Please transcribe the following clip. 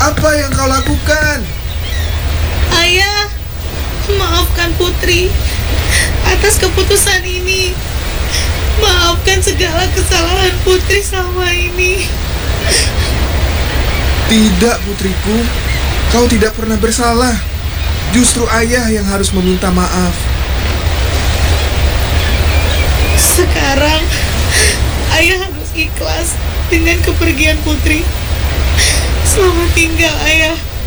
Apa yang kau lakukan? Ayah, maafkan Putri atas keputusan ini. Maafkan segala kesalahan Putri selama ini. Tidak, putriku. Kau tidak pernah bersalah. Justru ayah yang harus meminta maaf. Sekarang ayah harus ikhlas dengan kepergian Putri. Selamat tinggal, ayah.